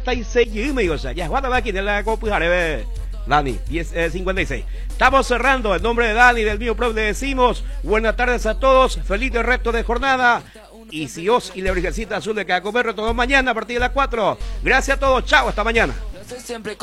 y seguimos, o sea, ya guarda aquí de la Copujare, Dani, 56. Estamos cerrando, en nombre de Dani, del mío propio, le decimos buenas tardes a todos, feliz resto de jornada, y si Dios y la Virgencita Azul de Cacomer, todos mañana a partir de las 4. Gracias a todos, chao, hasta mañana.